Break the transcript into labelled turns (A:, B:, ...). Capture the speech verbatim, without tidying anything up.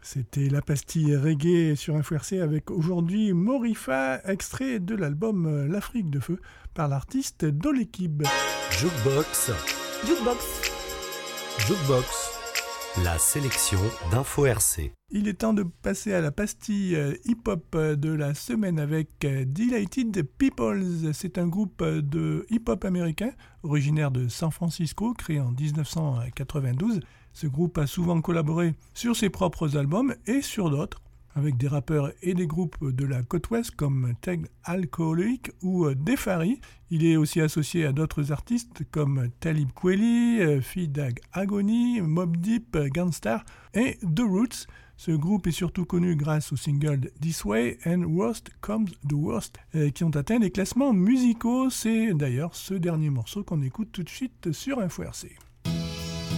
A: C'était la pastille reggae sur Info R C avec aujourd'hui Morifa, extrait de l'album L'Afrique de Feu par l'artiste Dolekib.
B: Jukebox.
C: Jukebox.
B: Jukebox. La sélection d'Info R C.
A: Il est temps de passer à la pastille hip-hop de la semaine avec Delighted Peoples. C'est un groupe de hip-hop américain originaire de San Francisco, créé en dix-neuf cent quatre-vingt-douze. Ce groupe a souvent collaboré sur ses propres albums et sur d'autres, avec des rappeurs et des groupes de la côte ouest comme Teg Alcoholic ou Defari. Il est aussi associé à d'autres artistes comme Talib Kweli, Fidag Agony, Mobb Deep, Gunstar et The Roots. Ce groupe est surtout connu grâce aux singles This Way and Worst Comes the Worst qui ont atteint les classements musicaux. C'est d'ailleurs ce dernier morceau qu'on écoute tout de suite sur Info R C.